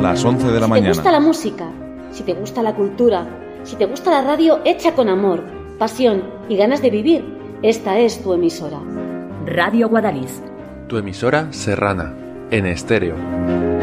las 11 de la mañana. Si te gusta la música, si te gusta la cultura, si te gusta la radio hecha con amor, pasión y ganas de vivir, esta es tu emisora. Radio Guadalix. Tu emisora serrana, en estéreo.